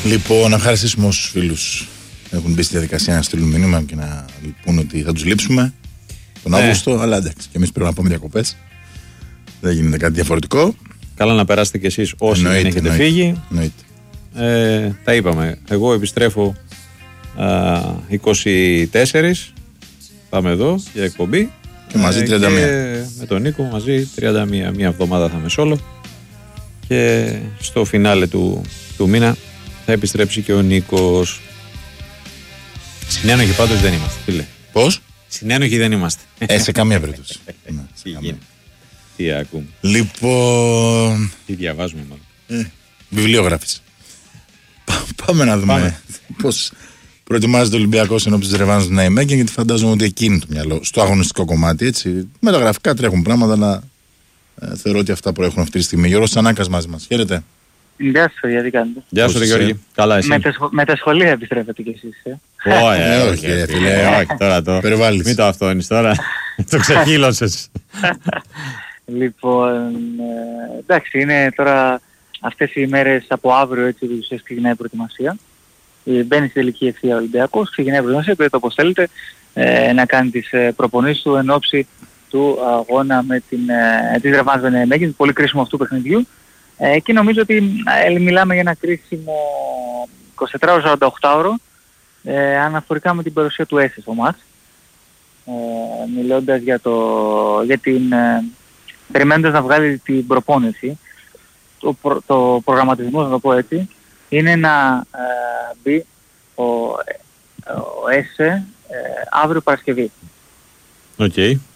Λοιπόν, να ευχαριστήσουμε όσους φίλους έχουν μπει στη διαδικασία να στείλουν μήνυμα και να πούν ότι θα τους λείψουμε τον Αύγουστο. Αλλά εντάξει, και εμείς πρέπει να πάμε διακοπές. Δεν γίνεται κάτι διαφορετικό. Καλά να περάσετε κι εσείς όσοι δεν έχετε φύγει. Τα είπαμε. Εγώ επιστρέφω 24. Πάμε εδώ για εκπομπή. Και μαζί 31. Και με τον Νίκο μαζί 31. Μια εβδομάδα θα είμαι solo. Και στο φινάλε του μήνα θα επιστρέψει και ο Νίκος. Συνένοχοι πάντως δεν είμαστε, φίλε. Πώς? Συνένοχοι δεν είμαστε. Σε καμία περίπτωση. Τι ακούμε. Λοιπόν. Τι διαβάζουμε μάλλον. Βιβλιογράφηση. Πάμε να δούμε πώς προετοιμάζεται ο Ολυμπιακός ενώπιση της ρεβάνσης του Ναϊμέγγεν, γιατί φαντάζομαι ότι εκείνη το μυαλό, στο αγωνιστικό κομμάτι, έτσι. Με τα γραφικά τρέχουν πράγματα, αλλά θεωρώ ότι αυτά προέχουν αυτή τη στιγμή. Γιώργος Τσανάκας μαζί μας. Χαίρετε. Γεια σου, γιατί κάνετε. Γεια σου, Γιώργη. Καλά, εσύ. Με τα σχολεία επιστρέφετε κι εσείς. Όχι, όχι, τώρα το. Περιβάλλεις. Μην το αυτόνεις τώρα. Το ξεχύλωσες. Λοιπόν, εντάξει, είναι τώρα αυτές οι ημέρες από αύριο, έτσι, ουσιαστικά ξεκινάει η προετοιμασία. Μπαίνει στη τελική ευθεία ο Ολυμπιακός, ξεκινάει η προετοιμασία, πείτε το όπως θέλετε, να κάνει τις προπονήσεις του εν ώψη του αγώνα με τη Ρεβάνς Ναϊμέγγεν, πολύ κρίσιμο αυτού του παιχνιδιού. Και νομίζω ότι μιλάμε για ένα κρίσιμο 24-48ωρο αναφορικά με την παρουσία του ΕΣΕ στο μάτς. Μιλώντας για την περιμένοντας να βγάλει την προπόνηση, το προγραμματισμό, να το πω έτσι, είναι να μπει ο ΕΣΕ αύριο Παρασκευή. Okay.